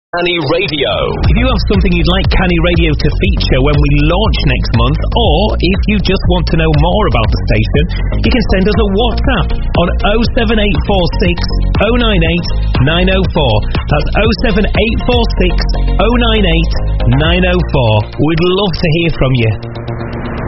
Canny Radio. If you have something you'd like Canny Radio to feature when we launch next month, or if you just want to know more about the station, you can send us a WhatsApp on 07846 098 904. That's 07846 098 904. We'd love to hear from you.